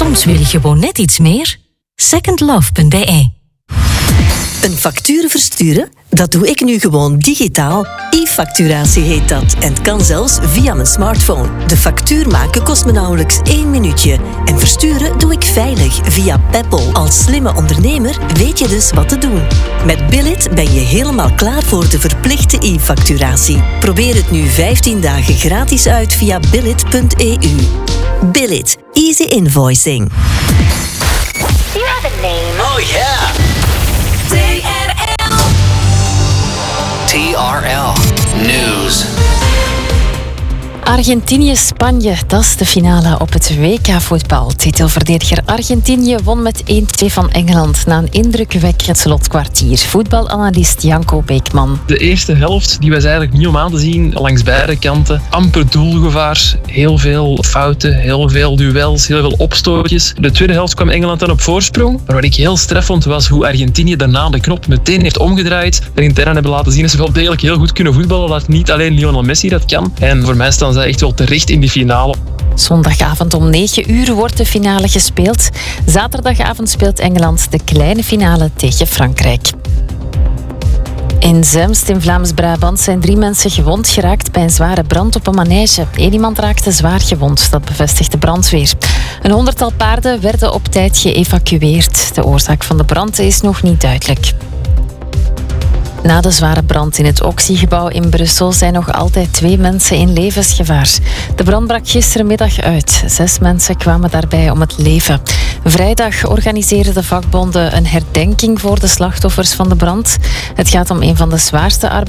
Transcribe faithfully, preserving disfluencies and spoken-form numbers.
Soms wil je gewoon net iets meer. second love punt b e. Een factuur versturen? Dat doe ik nu gewoon digitaal. E-facturatie heet dat en kan zelfs via mijn smartphone. De factuur maken kost me nauwelijks één minuutje. En versturen doe ik veilig via Peppol. Als slimme ondernemer weet je dus wat te doen. Met Billit ben je helemaal klaar voor de verplichte e-facturatie. Probeer het nu vijftien dagen gratis uit via billit punt e u. Billit. Easy invoicing. You have a name. Oh yeah! T R L. T R L News. Argentinië-Spanje, dat is de finale op het W K-voetbal. Titelverdediger Argentinië won met één twee van Engeland na een indrukwekkend slotkwartier. Voetbalanalist Janko Beekman. De eerste helft die was eigenlijk niet om aan te zien langs beide kanten. Amper doelgevaar, heel veel fouten, heel veel duels, heel veel opstootjes. De tweede helft kwam Engeland dan op voorsprong. Maar wat ik heel straf vond was hoe Argentinië daarna de knop meteen heeft omgedraaid. En intern hebben laten zien dat ze wel degelijk heel goed kunnen voetballen. Dat niet alleen Lionel Messi dat kan. En voor mij staan ze echt wel terecht in die finale. Zondagavond om negen uur wordt de finale gespeeld. Zaterdagavond speelt Engeland de kleine finale tegen Frankrijk. In Zemst in Vlaams-Brabant zijn drie mensen gewond geraakt bij een zware brand op een manege. Eén iemand raakte zwaar gewond, dat bevestigt de brandweer. Een honderdtal paarden werden op tijd geëvacueerd. De oorzaak van de brand is nog niet duidelijk. Na de zware brand in het Oxy-gebouw in Brussel zijn nog altijd twee mensen in levensgevaar. De brand brak gisterenmiddag uit. Zes mensen kwamen daarbij om het leven. Vrijdag organiseerden de vakbonden een herdenking voor de slachtoffers van de brand. Het gaat om een van de zwaarste arbeids